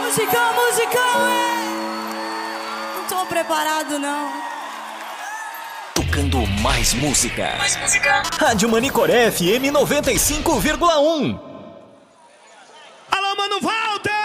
Musicão, musicão, Não tô preparado, não. Tocando mais música. Mais música. Rádio Manicoré FM 95,1. Alô, Mano Walter!